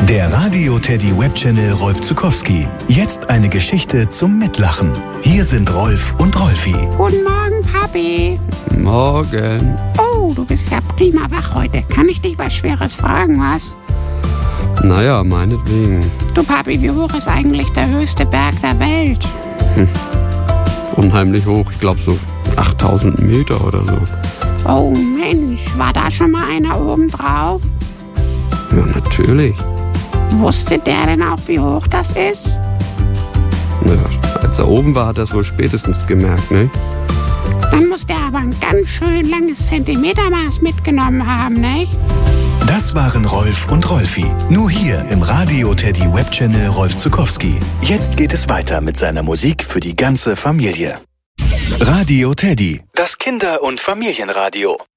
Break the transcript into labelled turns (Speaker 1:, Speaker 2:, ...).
Speaker 1: Der Radio Teddy Webchannel Rolf Zuckowski. Jetzt eine Geschichte zum Mitlachen. Hier sind Rolf und Rolfi.
Speaker 2: Guten Morgen, Papi.
Speaker 3: Morgen.
Speaker 2: Oh, du bist ja prima wach heute. Kann ich dich was Schweres fragen, was?
Speaker 3: Naja, meinetwegen.
Speaker 2: Du, Papi, wie hoch ist eigentlich der höchste Berg der Welt?
Speaker 3: Unheimlich hoch. Ich glaube so 8000 Meter oder so.
Speaker 2: Oh Mensch, war da schon mal einer oben drauf?
Speaker 3: Ja, natürlich.
Speaker 2: Wusste der denn auch, wie hoch das ist?
Speaker 3: Ja, als er oben war, hat er es wohl spätestens gemerkt, ne?
Speaker 2: Dann muss der aber ein ganz schön langes Zentimetermaß mitgenommen haben, nicht?
Speaker 1: Das waren Rolf und Rolfi. Nur hier im Radio Teddy Webchannel Rolf Zuckowski. Jetzt geht es weiter mit seiner Musik für die ganze Familie. Radio Teddy, das Kinder- und Familienradio.